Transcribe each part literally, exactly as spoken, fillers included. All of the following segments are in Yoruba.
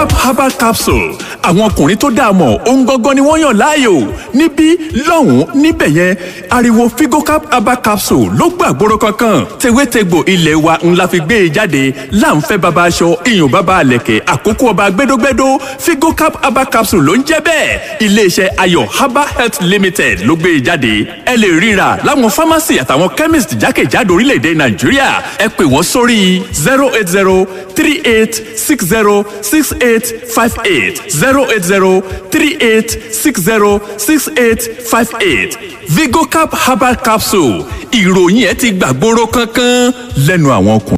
Vigocap herbal capsule àwọn ọkùnrin tó dáa mọ̀ ohun gangan ni wọ́n yàn láàyò níbí lọ́hùn-ún níbẹ̀ yẹn ariwo Vigocap herbal capsule ló gbàgbóró kankan tewétegbò ilé wa ńlá fi gbé e jáde láǹfẹ́ baba aṣọ iyùn baba àlẹ̀kẹ̀ àkókò ọba gbẹdógbẹdó Vigocap herbal capsule ló ń jẹ́ bẹ́ẹ̀ iléeṣẹ́ ayọ̀ herbal health limited ló gbé e jáde ẹ lè ríra láwọn pharmacy àtàwọn chemist jákèjádò orílẹ̀-èdè nàìjíríà ẹ pè wọ́n sórí zero eight zero three eight six zero six eight five eight zero eight zero three eight six zero six eight five eight Vigocap herbal capsule ìròyìn ẹ ti gbàgbóró kankan lẹ́nu àwọn ọkùnrin.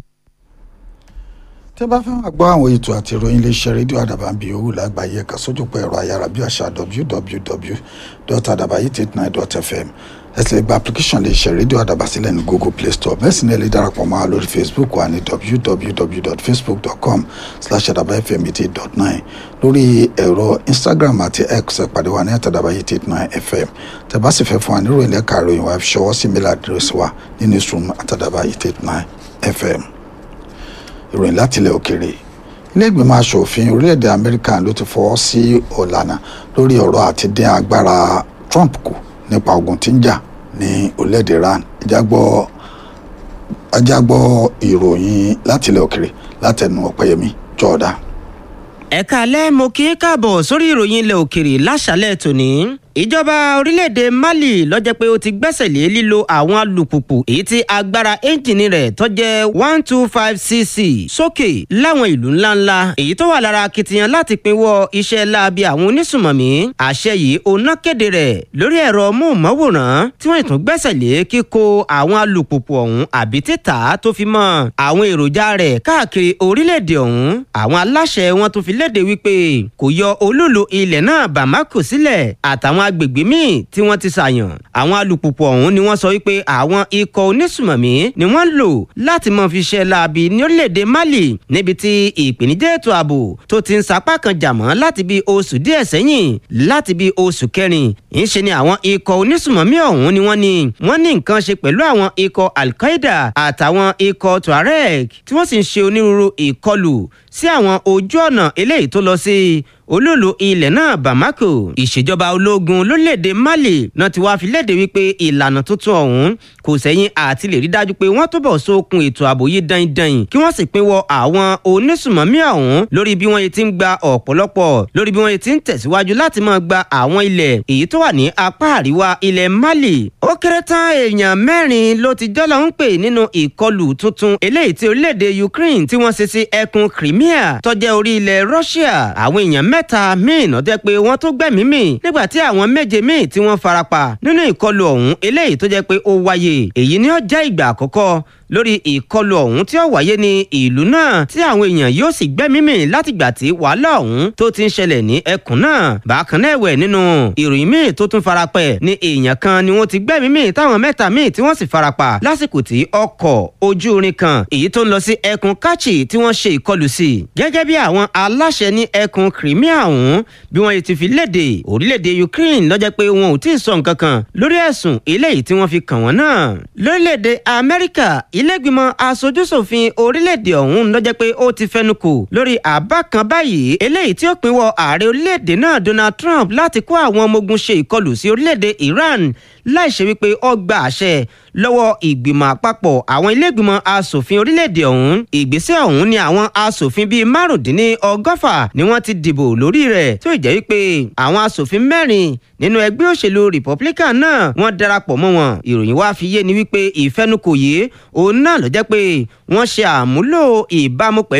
tẹ́ bá fẹ́ máa gbọ́ àwọn ètò àti ìròyìn iléeṣẹ́ rédíò àdàbà ń bi owó lágbàáyé ẹ̀ka sójúpọ̀ ẹ̀rọ ayárabíàṣá w w w dot adabayi eight nine dot f m ẹ sì lè gba application iléeṣẹ́ rédíò àdàbà sílẹ̀ ní Google Play Store bẹ́ẹ̀ sì ni ẹ lè darapọ̀ mọ́ wa lórí Facebook wa ní w w w dot facebook dot com slash adabayi f m eight dot nine lórí ẹ̀rọ Instagram àti X ẹ pàdé wa ní adabayi eight nine f m tẹ́ bá sì fẹ́ fún wa ní ìròyìn lẹ́ka ìròyìn wa fi ṣọwọ́ sí mail address wa ní newsroom at adabayi eight nine f m. ìròyìn láti ilẹ̀ òkèèrè ilé ìgbìmọ̀ asòfin orílẹ̀-èdè Amẹ́ríkà ló ti fọwọ́ sí ọ̀lànà lórí ọ̀rọ̀ àti dín agbára Trump kù nípa ogun tí ń jà ní orílẹ̀-èdè Iran ìjágbọ́ ajágbọ́ ìròyìn láti ilẹ̀ òkèèrè látẹnu Ọ̀pẹ́yẹmí Jọ̀ọ́dá. ẹ̀ka alẹ́ mo kí í káàbọ̀ sórí ìròyìn ilẹ̀ òkèèrè láṣálẹ̀ tòní. ìjọba orílẹ̀-èdè Mali ló jẹ́ pé ó ti gbẹ́sẹ̀ lé lílo àwọn alùpùpù èyí tí agbára ẹ́ńjìnì rẹ̀ tó jẹ́ one two five cc sókè láwọn ìlú ńláńlá èyí tó wà lára akitiyan láti pinwọ́ iṣẹ́ láabi àwọn onísùmọ̀mí. àṣẹ yìí òun kéde rẹ̀ lórí ẹ̀rọ móhùnmáwòrán tí wọ́n tún gbẹ́sẹ̀ lé kíkó àwọn alùpùpù ọ̀hún àbí títà tó fi mọ́ àwọn èròjà rẹ̀ káàkiri orílẹ̀-èdè ọ̀hún. àwọn aláṣẹ wọn tún fi léde wípé kò yọ olúùlú ilẹ̀ náà Bamako sílẹ̀ àtàwọn agbègbè míì tí wọ́n ti ṣàyàn. àwọn alùpùpù ọ̀hún ni wọ́n sọ wípé àwọn ikọ̀ onísùmọ̀mí ni wọ́n ń lò láti máa fi ṣe láabi ní orílẹ̀-èdè Mali níbi tí ìpèníjà ètò ààbò tó ti ń sapá kan jà mọ́ láti bí oṣù díẹ̀ sẹ́yìn láti bí oṣù kẹrin. ìṣe ni àwọn ikọ̀ onísùmọ̀mí ọ̀hún ni wọ́n ní wọ́n ní nǹkan ṣe pẹ̀lú àwọn ikọ̀ Al-Qaeda àtàwọn ikọ̀ Tuareg tí wọ́n sì ń ṣe onírúurú ìkọlù sí àwọn ojú ọ̀nà eléyìí tó lọ sí olóòlù ilẹ̀ náà Bamako. ìṣèjọba ológun lórílẹ̀‐èdè Mali náà ti wáá fi léde wípé ìlànà tuntun ọ̀hún kò sẹ́yìn àti lè rí dájú pé wọ́n túbọ̀ sókun ètò ààbò yìí dáindáin kí wọ́n sì pinwọ́ àwọn onísùmọ̀mí ọ̀hún lórí bí wọ́n ti ń gba ọ̀pọ̀lọpọ̀ lórí bí wọ́n ti ń tẹ̀síwájú láti máa gba àwọn ilẹ̀ èyí tó wà ní apá àríwá ilẹ̀ Mali. ó kéré tán èèyàn mẹ́rin ló ti jọ́lọ́ ń pè nínú ìkọlù tuntun eléyìí tí orílẹ̀-èdè Ukraine tí wọ́n ṣe sí ẹkùn Crimea tó jẹ́ orí ilẹ̀ Russia. àwọn èèyàn mẹ́ta míì náà jẹ́ pé wọ́n tó gbẹ̀mí mì nígbà tí àwọn méje míì tí wọ́n farapa nínú ìkọlù ọ̀hún eléyìí tó jẹ́ pé ó wáyé. èyí ni ó jẹ́ ìgbà àkọ́kọ́ lórí ìkọlù ọ̀hún tí ó wáyé ní ìlú náà tí àwọn èèyàn yóò sì gbẹ́mí mì látìgbà tí wàhálà ọ̀hún tó ti ń ṣẹlẹ̀ ní ẹkùn náà. bákan náà ẹ̀wẹ̀ nínú ìròyìn míì tó tún farapẹ̀ ní èèyàn kan ni wọ́n ti gbẹ́mí mì táwọn mẹ́ta míì tí wọ́n sì farapa lásìkò tí ọkọ̀ ojú irin kan èyí tó ń lọ sí ẹkùn Kachi tí wọ́n ṣe ìkọlù sí. gẹ́gẹ́ bí àwọn aláṣẹ ní ẹkùn Crimea ọ̀hún bí wọ́n ti fi léde orílẹ̀-èdè Ukraine ló jẹ́ pé wọn ò tí ì sọ nǹkan kan lórí ẹ̀sùn eléyìí tí wọ́n fi kàn wọ́n náà. lórílẹ̀-èdè Amẹ́ríkà ilé-ìgbìmọ̀ aṣojúṣòfin orílẹ̀-èdè ọ̀hún ló jẹ́ pé ó ti fẹnukò lórí àbá kan báyìí eléyìí tí ó pinwọ́ ààrẹ orílẹ̀-èdè náà Donald Trump láti kó àwọn ọmọ ogun ṣe ìkọlù sí orílẹ̀-èdè Iran láìṣe wípé ó gba àṣẹ lọ́wọ́ ìgbìmọ̀ àpapọ̀ àwọn ilé-ìgbìmọ̀ asòfin orílẹ̀-èdè ọ̀hún. ìgbésẹ̀ ọ̀hún ni àwọn asòfin bíi márùndínlọ́gọ́fà ni wọ́n ti dìbò lórí rẹ̀ tó ìjẹ́ wípé àwọn asòfin mẹ́rin nínú ẹgbẹ́ òṣèlú Republican náà wọ́n darapọ̀ mọ́ wọn. ìròyìn wá fi yé ni wípé ìfẹnukò yìí òun náà ló jẹ́ pé wọ́n ṣe àmúlò ìbámu pẹ̀lú